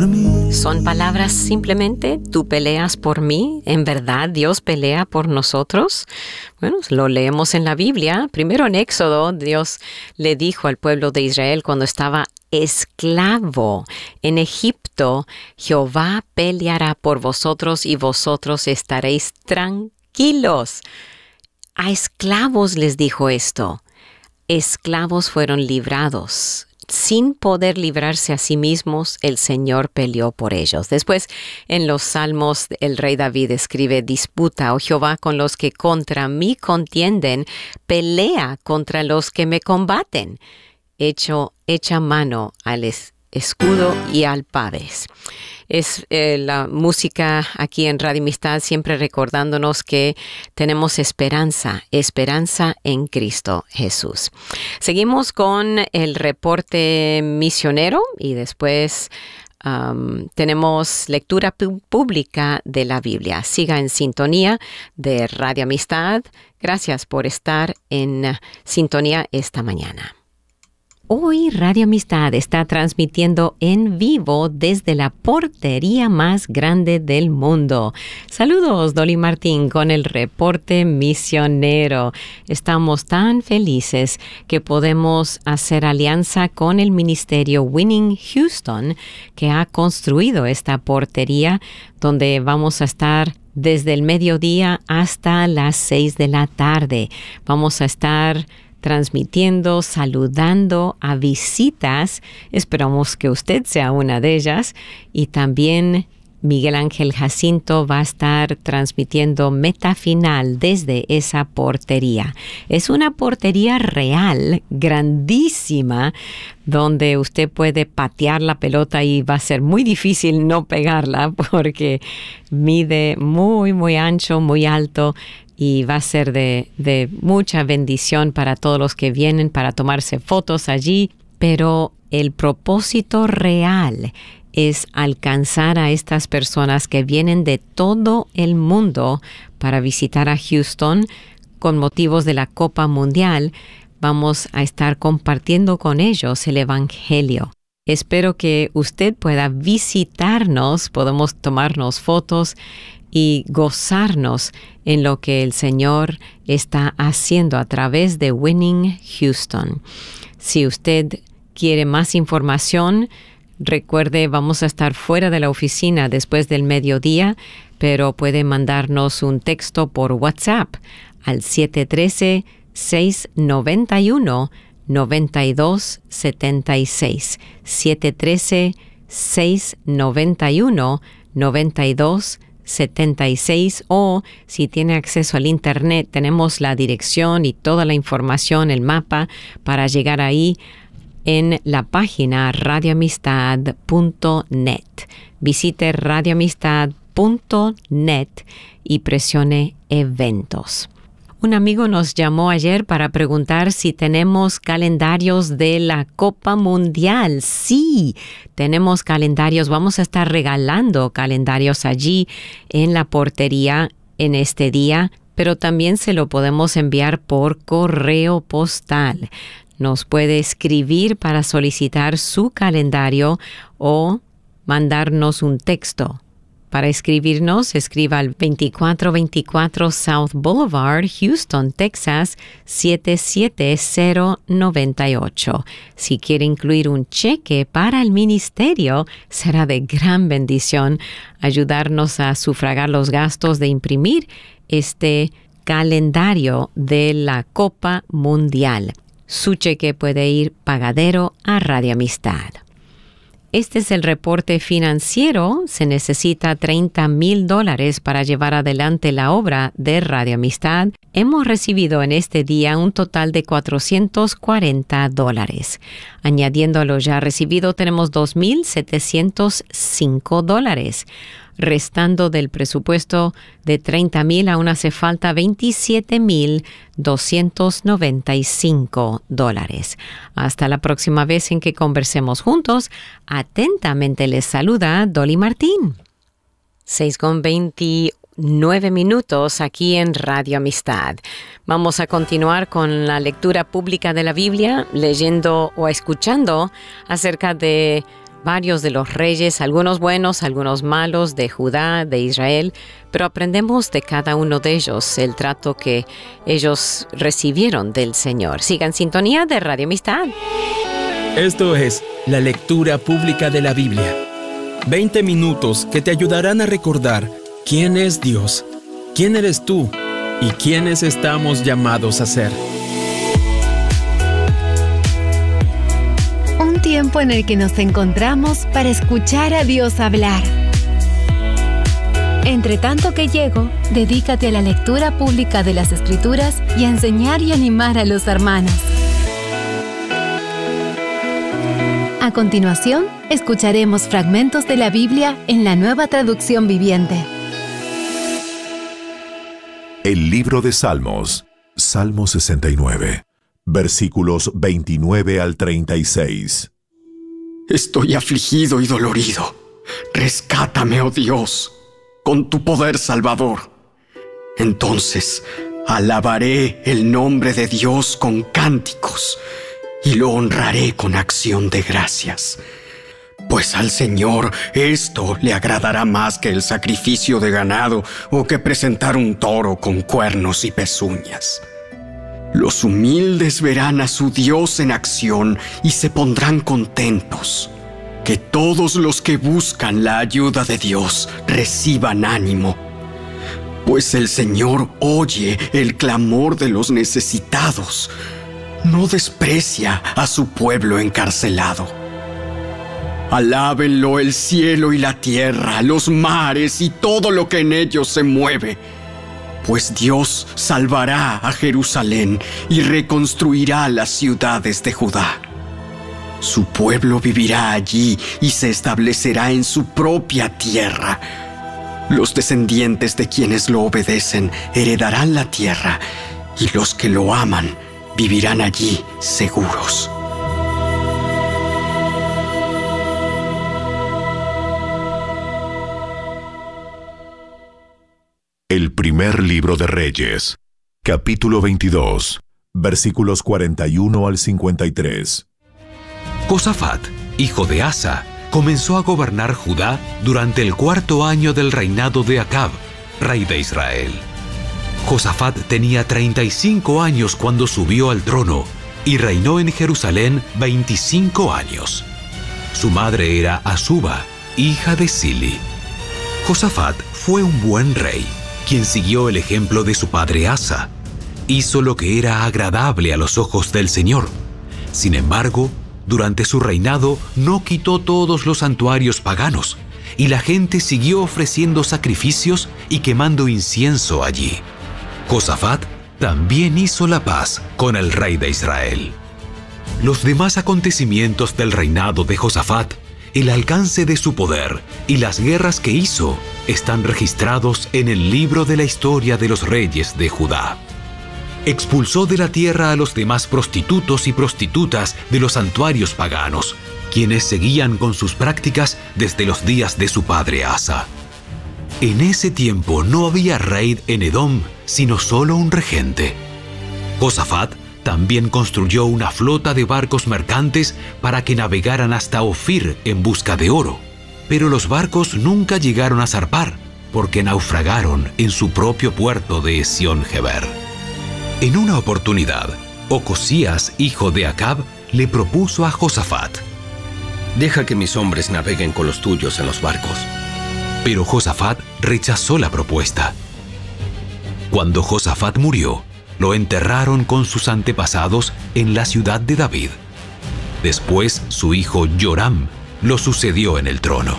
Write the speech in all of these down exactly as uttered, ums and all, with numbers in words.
por mí. ¿Son palabras simplemente tú peleas por mí? ¿En verdad Dios pelea por nosotros? Bueno, lo leemos en la Biblia. Primero en Éxodo, Dios le dijo al pueblo de Israel cuando estaba esclavo en Egipto: Jehová peleará por vosotros y vosotros estaréis tranquilos. A esclavos les dijo esto. Esclavos fueron librados. Sin poder librarse a sí mismos, el Señor peleó por ellos. Después, en los Salmos, el rey David escribe: disputa, oh Jehová, con los que contra mí contienden, pelea contra los que me combaten. Hecho, echa mano al es, escudo y al pavés. Es eh, la música aquí en Radio Amistad siempre recordándonos que tenemos esperanza, esperanza en Cristo Jesús. Seguimos con el reporte misionero y después um, tenemos lectura pública de la Biblia. Siga en sintonía de Radio Amistad. Gracias por estar en sintonía esta mañana. Hoy Radio Amistad está transmitiendo en vivo desde la portería más grande del mundo. Saludos, Dolly Martín, con el reporte misionero. Estamos tan felices que podemos hacer alianza con el ministerio Winning Houston, que ha construido esta portería donde vamos a estar desde el mediodía hasta las seis de la tarde. Vamos a estar transmitiendo, saludando a visitas. Esperamos que usted sea una de ellas. Y también Miguel Ángel Jacinto va a estar transmitiendo Meta Final desde esa portería. Es una portería real, grandísima, donde usted puede patear la pelota y va a ser muy difícil no pegarla porque mide muy, muy ancho, muy alto. Y va a ser de, de mucha bendición para todos los que vienen para tomarse fotos allí. Pero el propósito real es alcanzar a estas personas que vienen de todo el mundo para visitar a Houston con motivos de la Copa Mundial. Vamos a estar compartiendo con ellos el Evangelio. Espero que usted pueda visitarnos, podemos tomarnos fotos y gozarnos en lo que el Señor está haciendo a través de Winning Houston. Si usted quiere más información, recuerde, vamos a estar fuera de la oficina después del mediodía, pero puede mandarnos un texto por WhatsApp al siete uno tres, seis nueve uno, nueve dos siete seis. siete uno tres, seis nueve uno, nueve dos setenta y seis, o si tiene acceso al internet, tenemos la dirección y toda la información, el mapa para llegar ahí en la página radio amistad punto net. Visite radio amistad punto net y presione eventos. Un amigo nos llamó ayer para preguntar si tenemos calendarios de la Copa Mundial. Sí, tenemos calendarios. Vamos a estar regalando calendarios allí en la portería en este día, pero también se lo podemos enviar por correo postal. Nos puede escribir para solicitar su calendario o mandarnos un texto. Para escribirnos, escriba al veinticuatro veinticuatro South Boulevard, Houston, Texas, siete siete cero nueve ocho. Si quiere incluir un cheque para el ministerio, será de gran bendición ayudarnos a sufragar los gastos de imprimir este calendario de la Copa Mundial. Su cheque puede ir pagadero a Radio Amistad. Este es el reporte financiero. Se necesita treinta mil dólares para llevar adelante la obra de Radio Amistad. Hemos recibido en este día un total de cuatrocientos cuarenta dólares. Añadiendo a lo ya recibido, tenemos dos mil setecientos cinco dólares. Restando del presupuesto de treinta mil, aún hace falta veintisiete mil doscientos noventa y cinco dólares. Hasta la próxima vez en que conversemos juntos, atentamente les saluda Dolly Martín. seis con veintinueve minutos aquí en Radio Amistad. Vamos a continuar con la lectura pública de la Biblia, leyendo o escuchando acerca de varios de los reyes, algunos buenos, algunos malos, de Judá, de Israel, pero aprendemos de cada uno de ellos el trato que ellos recibieron del Señor. Sigan en sintonía de Radio Amistad. Esto es la lectura pública de la Biblia. veinte minutos que te ayudarán a recordar quién es Dios, quién eres tú y quiénes estamos llamados a ser. Un tiempo en el que nos encontramos para escuchar a Dios hablar. Entre tanto que llego, dedícate a la lectura pública de las Escrituras y a enseñar y animar a los hermanos. A continuación, escucharemos fragmentos de la Biblia en la Nueva Traducción Viviente. El libro de Salmos, Salmo sesenta y nueve, versículos veintinueve al treinta y seis. Estoy afligido y dolorido. Rescátame, oh Dios, con tu poder salvador. Entonces, alabaré el nombre de Dios con cánticos y lo honraré con acción de gracias. Pues al Señor esto le agradará más que el sacrificio de ganado o que presentar un toro con cuernos y pezuñas. Los humildes verán a su Dios en acción y se pondrán contentos. Que todos los que buscan la ayuda de Dios reciban ánimo. Pues el Señor oye el clamor de los necesitados. No desprecia a su pueblo encarcelado. Alábenlo el cielo y la tierra, los mares y todo lo que en ellos se mueve. Pues Dios salvará a Jerusalén y reconstruirá las ciudades de Judá. Su pueblo vivirá allí y se establecerá en su propia tierra. Los descendientes de quienes lo obedecen heredarán la tierra, y los que lo aman vivirán allí seguros. El primer libro de Reyes, capítulo veintidós, versículos cuarenta y uno al cincuenta y tres. Josafat, hijo de Asa, comenzó a gobernar Judá durante el cuarto año del reinado de Acab, rey de Israel. Josafat tenía treinta y cinco años cuando subió al trono y reinó en Jerusalén veinticinco años. Su madre era Azuba, hija de Sili. Josafat fue un buen rey, quien siguió el ejemplo de su padre Asa. Hizo lo que era agradable a los ojos del Señor. Sin embargo, durante su reinado no quitó todos los santuarios paganos, y la gente siguió ofreciendo sacrificios y quemando incienso allí. Josafat también hizo la paz con el rey de Israel. Los demás acontecimientos del reinado de Josafat, el alcance de su poder y las guerras que hizo están registrados en el libro de la historia de los reyes de Judá. Expulsó de la tierra a los demás prostitutos y prostitutas de los santuarios paganos, quienes seguían con sus prácticas desde los días de su padre Asa. En ese tiempo no había rey en Edom, sino solo un regente. Josafat también construyó una flota de barcos mercantes para que navegaran hasta Ofir en busca de oro. Pero los barcos nunca llegaron a zarpar, porque naufragaron en su propio puerto de Esión-Geber. En una oportunidad, Ocosías, hijo de Acab, le propuso a Josafat: «Deja que mis hombres naveguen con los tuyos en los barcos». Pero Josafat rechazó la propuesta. Cuando Josafat murió, lo enterraron con sus antepasados en la ciudad de David. Después, su hijo Joram lo sucedió en el trono.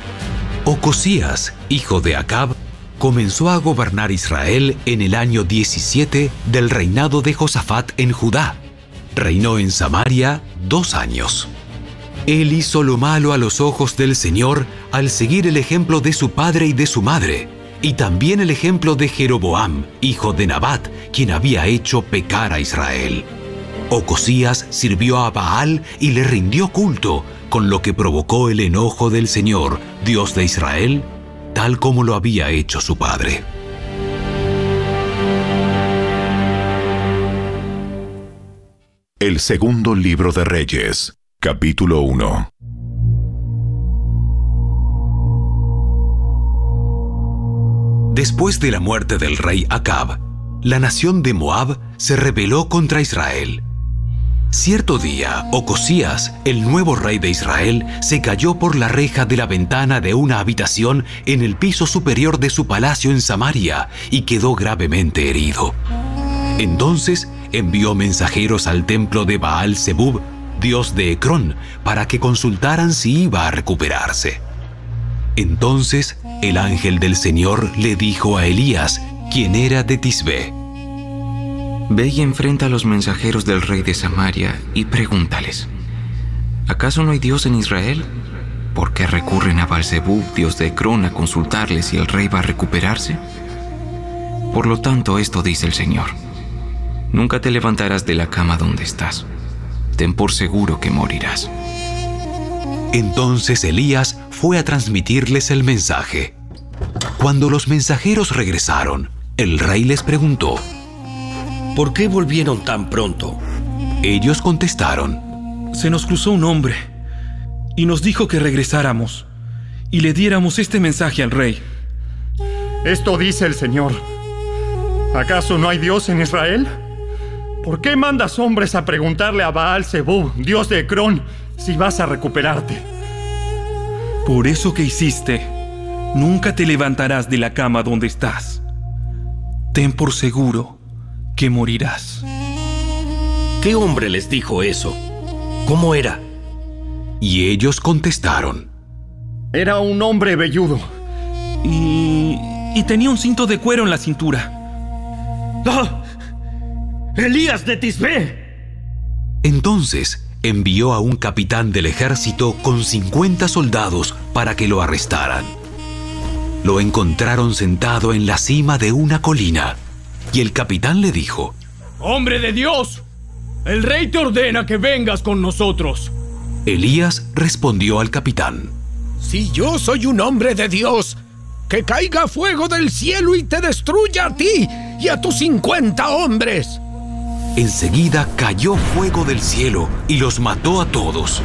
Ocosías, hijo de Acab, comenzó a gobernar Israel en el año diecisiete del reinado de Josafat en Judá. Reinó en Samaria dos años. Él hizo lo malo a los ojos del Señor al seguir el ejemplo de su padre y de su madre, y también el ejemplo de Jeroboam, hijo de Nabat, quien había hecho pecar a Israel. Ocosías sirvió a Baal y le rindió culto, con lo que provocó el enojo del Señor, Dios de Israel, tal como lo había hecho su padre. El segundo libro de Reyes, capítulo uno. Después de la muerte del rey Acab, la nación de Moab se rebeló contra Israel. Cierto día, Ocosías, el nuevo rey de Israel, se cayó por la reja de la ventana de una habitación en el piso superior de su palacio en Samaria y quedó gravemente herido. Entonces envió mensajeros al templo de Baal-Zebub, dios de Ecrón, para que consultaran si iba a recuperarse. Entonces el ángel del Señor le dijo a Elías, quien era de Tisbé: Ve y enfrenta a los mensajeros del rey de Samaria y pregúntales: ¿acaso no hay Dios en Israel? ¿Por qué recurren a Baal-Zebub, dios de Ecrón, a consultarle si el rey va a recuperarse? Por lo tanto, esto dice el Señor: nunca te levantarás de la cama donde estás. Ten por seguro que morirás. Entonces Elías fue a transmitirles el mensaje. Cuando los mensajeros regresaron, el rey les preguntó: ¿por qué volvieron tan pronto? Ellos contestaron: se nos cruzó un hombre y nos dijo que regresáramos y le diéramos este mensaje al rey. Esto dice el Señor: ¿acaso no hay Dios en Israel? ¿Por qué mandas hombres a preguntarle a Baal-Zebub, dios de Ecrón, si vas a recuperarte? Por eso que hiciste, nunca te levantarás de la cama donde estás. Ten por seguro que morirás. ¿Qué hombre les dijo eso? ¿Cómo era? Y ellos contestaron: era un hombre velludo. Y... y tenía un cinto de cuero en la cintura. ¡Ah! ¡Elías de Tisbé! Entonces envió a un capitán del ejército con cincuenta soldados para que lo arrestaran. Lo encontraron sentado en la cima de una colina, y el capitán le dijo: ¡Hombre de Dios! El rey te ordena que vengas con nosotros. Elías respondió al capitán: Si yo soy un hombre de Dios, que caiga fuego del cielo y te destruya a ti y a tus cincuenta hombres. Enseguida cayó fuego del cielo y los mató a todos.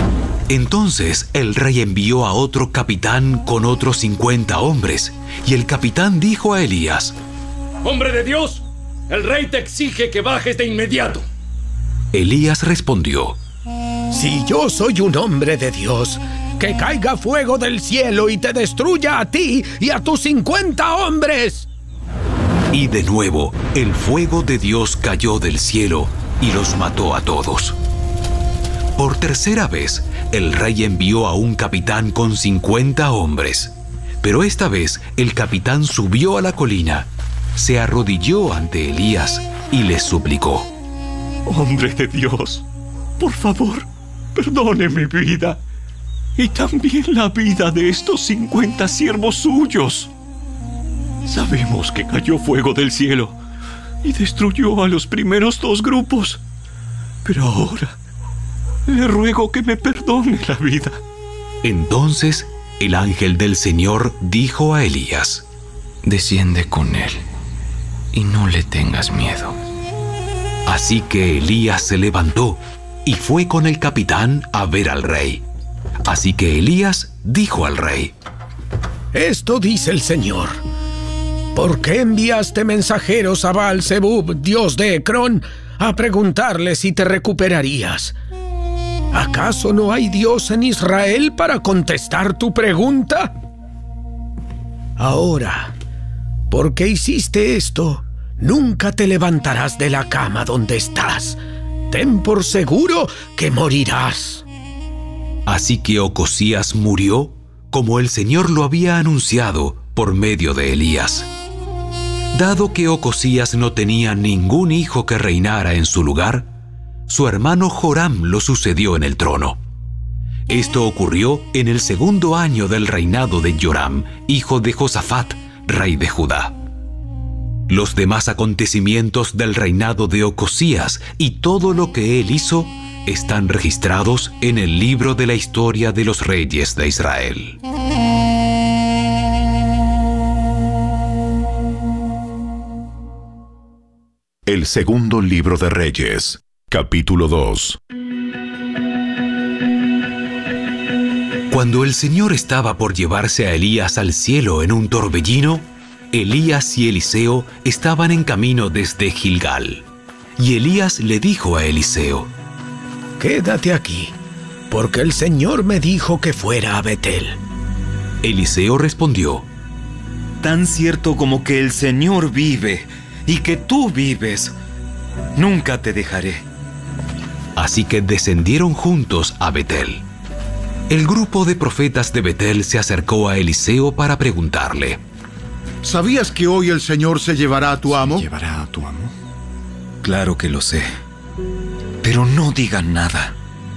Entonces el rey envió a otro capitán con otros cincuenta hombres, y el capitán dijo a Elías: ¡Hombre de Dios! El rey te exige que bajes de inmediato. Elías respondió: Si yo soy un hombre de Dios, que caiga fuego del cielo y te destruya a ti y a tus cincuenta hombres. Y de nuevo, el fuego de Dios cayó del cielo y los mató a todos. Por tercera vez, el rey envió a un capitán con cincuenta hombres. Pero esta vez, el capitán subió a la colina, se arrodilló ante Elías y le suplicó: Hombre de Dios, por favor, perdone mi vida y también la vida de estos cincuenta siervos suyos. Sabemos que cayó fuego del cielo y destruyó a los primeros dos grupos, pero ahora le ruego que me perdone la vida. Entonces el ángel del Señor dijo a Elías: Desciende con él y no le tengas miedo. Así que Elías se levantó y fue con el capitán a ver al rey. Así que Elías dijo al rey: Esto dice el Señor: ¿por qué enviaste mensajeros a Baal-Zebub, dios de Ecrón, a preguntarle si te recuperarías? ¿Acaso no hay Dios en Israel para contestar tu pregunta? Ahora, ¿por qué hiciste esto? Nunca te levantarás de la cama donde estás. Ten por seguro que morirás. Así que Ocosías murió como el Señor lo había anunciado por medio de Elías. Dado que Ocosías no tenía ningún hijo que reinara en su lugar, su hermano Joram lo sucedió en el trono. Esto ocurrió en el segundo año del reinado de Joram, hijo de Josafat, rey de Judá. Los demás acontecimientos del reinado de Ocosías y todo lo que él hizo están registrados en el libro de la historia de los reyes de Israel. El segundo libro de Reyes, capítulo dos. Cuando el Señor estaba por llevarse a Elías al cielo en un torbellino, Elías y Eliseo estaban en camino desde Gilgal. Y Elías le dijo a Eliseo: Quédate aquí, porque el Señor me dijo que fuera a Betel. Eliseo respondió: Tan cierto como que el Señor vive y que tú vives, nunca te dejaré. Así que descendieron juntos a Betel. El grupo de profetas de Betel se acercó a Eliseo para preguntarle: ¿Sabías que hoy el Señor se llevará a tu amo? ¿Se llevará a tu amo? Claro que lo sé, pero no digan nada.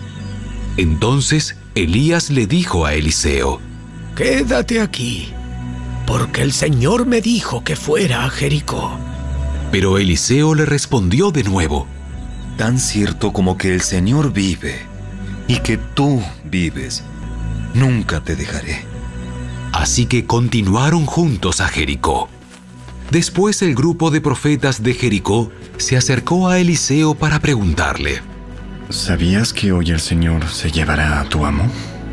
Entonces Elías le dijo a Eliseo: Quédate aquí, porque el Señor me dijo que fuera a Jericó. Pero Eliseo le respondió de nuevo: Tan cierto como que el Señor vive y que tú vives, nunca te dejaré. Así que continuaron juntos a Jericó. Después el grupo de profetas de Jericó se acercó a Eliseo para preguntarle: ¿Sabías que hoy el Señor se llevará a tu amo?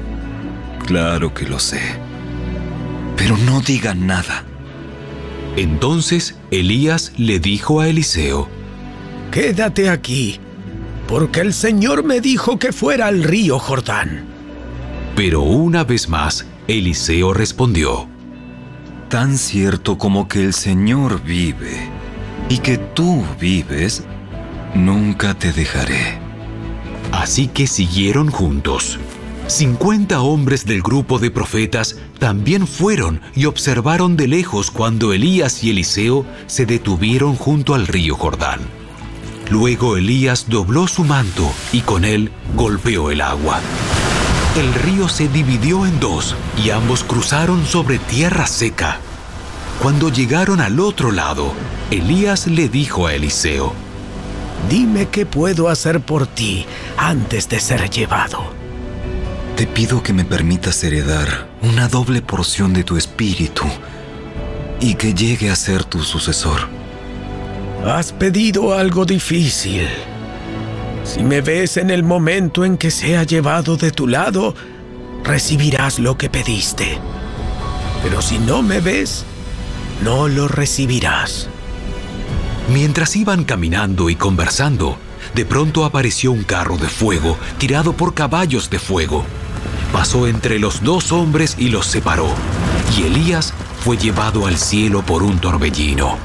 Claro que lo sé, pero no digan nada. Entonces Elías le dijo a Eliseo: Quédate aquí, porque el Señor me dijo que fuera al río Jordán. Pero una vez más, Eliseo respondió: Tan cierto como que el Señor vive y que tú vives, nunca te dejaré. Así que siguieron juntos. Cincuenta hombres del grupo de profetas también fueron y observaron de lejos cuando Elías y Eliseo se detuvieron junto al río Jordán. Luego Elías dobló su manto y con él golpeó el agua. El río se dividió en dos y ambos cruzaron sobre tierra seca. Cuando llegaron al otro lado, Elías le dijo a Eliseo: Dime qué puedo hacer por ti antes de ser llevado. Te pido que me permitas heredar una doble porción de tu espíritu y que llegue a ser tu sucesor. Has pedido algo difícil. Si me ves en el momento en que sea llevado de tu lado, recibirás lo que pediste. Pero si no me ves, no lo recibirás. Mientras iban caminando y conversando, de pronto apareció un carro de fuego tirado por caballos de fuego. Pasó entre los dos hombres y los separó, y Elías fue llevado al cielo por un torbellino.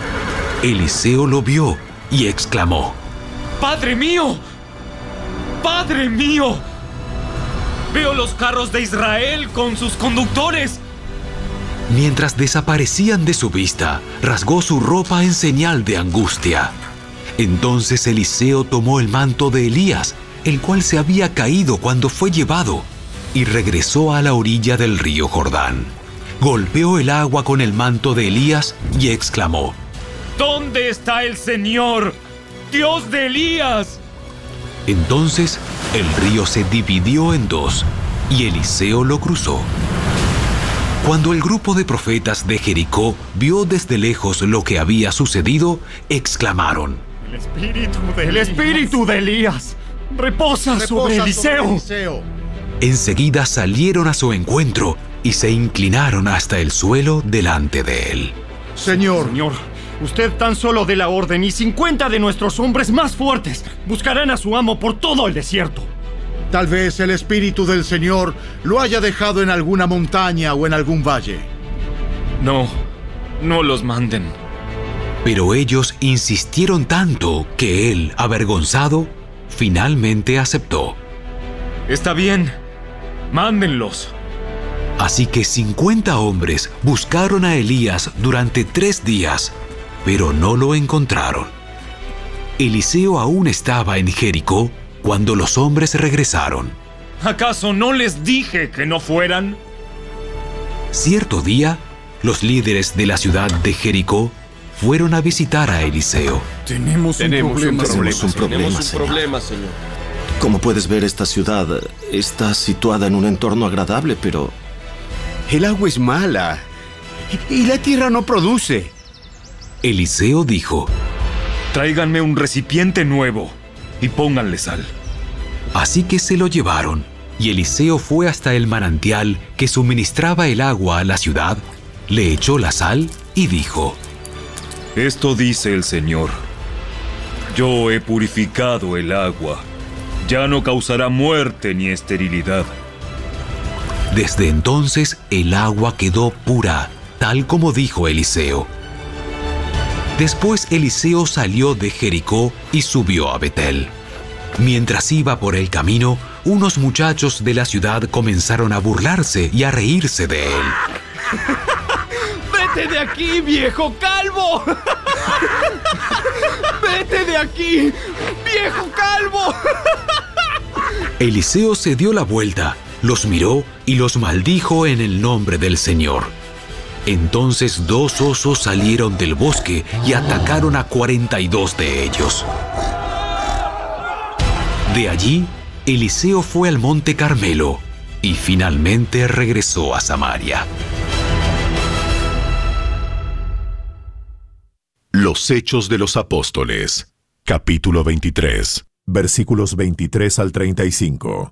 Eliseo lo vio y exclamó: ¡Padre mío! ¡Padre mío! Veo los carros de Israel con sus conductores. Mientras desaparecían de su vista, rasgó su ropa en señal de angustia. Entonces Eliseo tomó el manto de Elías, el cual se había caído cuando fue llevado, y regresó a la orilla del río Jordán. Golpeó el agua con el manto de Elías y exclamó: ¿Dónde está el Señor, Dios de Elías? Entonces el río se dividió en dos, y Eliseo lo cruzó. Cuando el grupo de profetas de Jericó vio desde lejos lo que había sucedido, exclamaron: El espíritu de, el espíritu de Elías reposa, reposa sobre, Eliseo. sobre Eliseo. Enseguida salieron a su encuentro y se inclinaron hasta el suelo delante de él. Señor, Señor, usted tan solo dé la orden y cincuenta de nuestros hombres más fuertes buscarán a su amo por todo el desierto. Tal vez el espíritu del Señor lo haya dejado en alguna montaña o en algún valle. No, no los manden. Pero ellos insistieron tanto que él, avergonzado, finalmente aceptó. Está bien, mándenlos. Así que cincuenta hombres buscaron a Elías durante tres días, pero no lo encontraron. Eliseo aún estaba en Jericó cuando los hombres regresaron. ¿Acaso no les dije que no fueran? Cierto día, los líderes de la ciudad de Jericó fueron a visitar a Eliseo. Tenemos, tenemos un problema, un problema, tenemos un problema, tenemos un señor. problema, señor. Como puedes ver, esta ciudad está situada en un entorno agradable, pero el agua es mala y la tierra no produce. Eliseo dijo: Tráiganme un recipiente nuevo y pónganle sal. Así que se lo llevaron, y Eliseo fue hasta el manantial que suministraba el agua a la ciudad, le echó la sal y dijo: Esto dice el Señor: Yo he purificado el agua, ya no causará muerte ni esterilidad. Desde entonces el agua quedó pura, tal como dijo Eliseo. Después Eliseo salió de Jericó y subió a Betel. Mientras iba por el camino, unos muchachos de la ciudad comenzaron a burlarse y a reírse de él. ¡Vete de aquí, viejo calvo! ¡Vete de aquí, viejo calvo! Eliseo se dio la vuelta, los miró y los maldijo en el nombre del Señor. Entonces dos osos salieron del bosque y atacaron a cuarenta y dos de ellos. De allí, Eliseo fue al monte Carmelo y finalmente regresó a Samaria. Los Hechos de los Apóstoles, capítulo veintitrés, versículos veintitrés al treinta y cinco.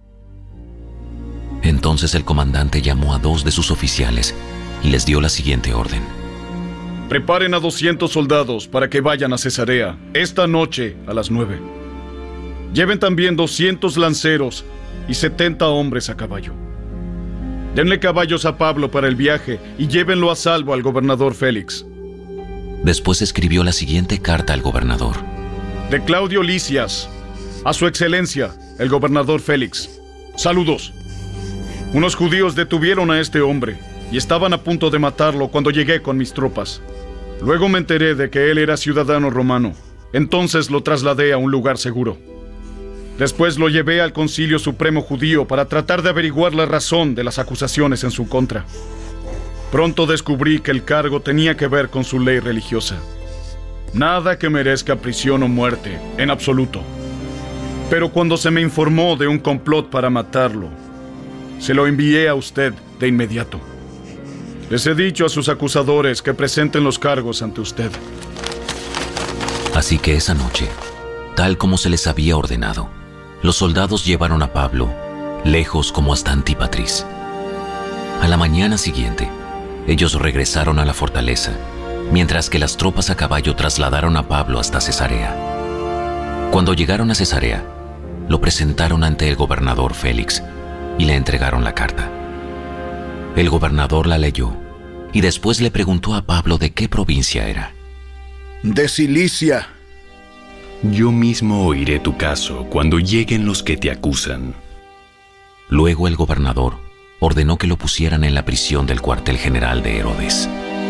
Entonces el comandante llamó a dos de sus oficiales y les dio la siguiente orden: Preparen a doscientos soldados para que vayan a Cesarea esta noche a las nueve. Lleven también doscientos lanceros y setenta hombres a caballo. Denle caballos a Pablo para el viaje y llévenlo a salvo al gobernador Félix. Después escribió la siguiente carta al gobernador: De Claudio Lisias, a su excelencia, el gobernador Félix. Saludos. Unos judíos detuvieron a este hombre y estaban a punto de matarlo cuando llegué con mis tropas. Luego me enteré de que él era ciudadano romano. Entonces lo trasladé a un lugar seguro. Después lo llevé al Concilio Supremo Judío para tratar de averiguar la razón de las acusaciones en su contra. Pronto descubrí que el cargo tenía que ver con su ley religiosa. Nada que merezca prisión o muerte, en absoluto. Pero cuando se me informó de un complot para matarlo, se lo envié a usted de inmediato. Les he dicho a sus acusadores que presenten los cargos ante usted. Así que esa noche, tal como se les había ordenado, los soldados llevaron a Pablo, lejos como hasta Antípatris. A la mañana siguiente, ellos regresaron a la fortaleza, mientras que las tropas a caballo trasladaron a Pablo hasta Cesarea. Cuando llegaron a Cesarea, lo presentaron ante el gobernador Félix y le entregaron la carta. El gobernador la leyó y después le preguntó a Pablo de qué provincia era. De Cilicia. Yo mismo oiré tu caso cuando lleguen los que te acusan. Luego el gobernador ordenó que lo pusieran en la prisión del cuartel general de Herodes.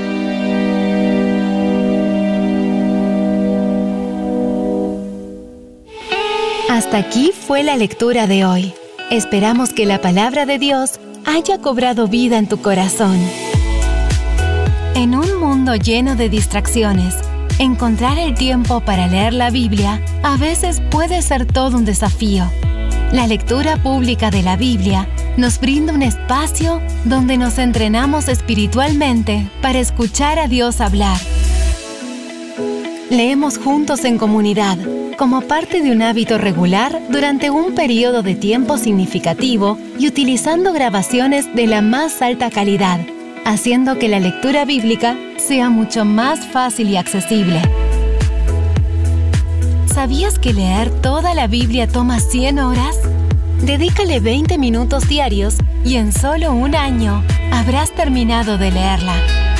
Hasta aquí fue la lectura de hoy. Esperamos que la palabra de Dios haya cobrado vida en tu corazón. En un mundo lleno de distracciones, encontrar el tiempo para leer la Biblia a veces puede ser todo un desafío. La lectura pública de la Biblia nos brinda un espacio donde nos entrenamos espiritualmente para escuchar a Dios hablar. Leemos juntos en comunidad, como parte de un hábito regular durante un periodo de tiempo significativo y utilizando grabaciones de la más alta calidad, haciendo que la lectura bíblica sea mucho más fácil y accesible. ¿Sabías que leer toda la Biblia toma cien horas? Dedícale veinte minutos diarios y en solo un año habrás terminado de leerla.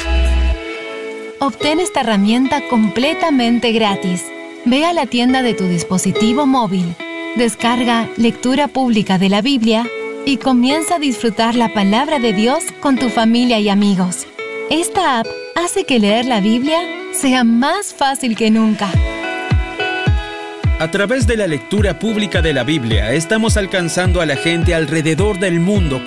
Obtén esta herramienta completamente gratis. Ve a la tienda de tu dispositivo móvil, descarga Lectura Pública de la Biblia y comienza a disfrutar la palabra de Dios con tu familia y amigos. Esta app hace que leer la Biblia sea más fácil que nunca. A través de la lectura pública de la Biblia, estamos alcanzando a la gente alrededor del mundo